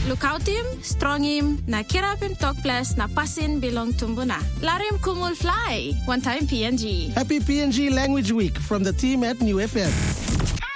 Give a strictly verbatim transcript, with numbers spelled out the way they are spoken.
Lukautim, strongim, na kirapim tokples na pasin bilong tumbuna. Larim kumul fly, one time P N G. Happy P N G Language Week from the team at New F M.